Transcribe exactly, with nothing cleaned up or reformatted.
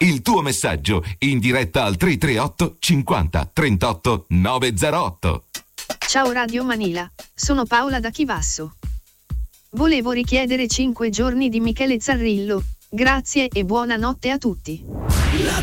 Il tuo messaggio in diretta al tre tre otto cinquanta trentotto novecentotto. Ciao Radio Manila, sono Paola da Chivasso. Volevo richiedere cinque giorni di Michele Zarrillo. Grazie e buonanotte a tutti.